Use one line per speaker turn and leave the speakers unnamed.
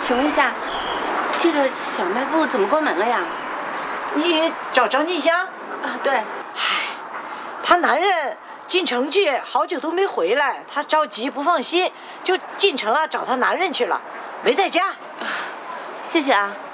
请问一下，这个小卖部怎么关门了呀？
你找张静香？
啊，对。
唉，她男人进城去好久都没回来，她着急不放心，就进城找她男人去了，没在家。
谢谢啊。